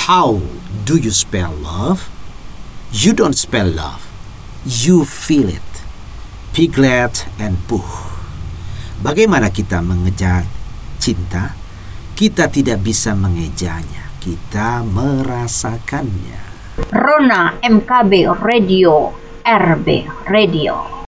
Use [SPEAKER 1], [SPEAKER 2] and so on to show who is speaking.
[SPEAKER 1] How do you spell love? You don't spell love. You feel it. Piglet and Pooh. Bagaimana kita mengejar cinta? Kita tidak bisa mengejanya. Kita merasakannya.
[SPEAKER 2] Rona MKB Radio, RB Radio.